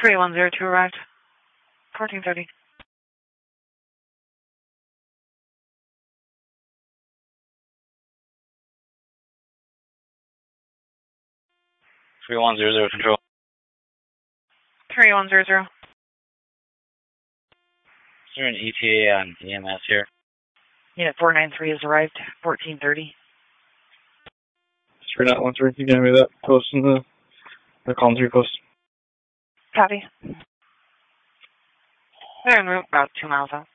3102 arrived. 1430. 3100 control. 3100. Is there an ETA on EMS here? Unit 493 has arrived. 1430. 3913, you can give me that post in the column 3 post. Copy. They're en route about 2 miles out.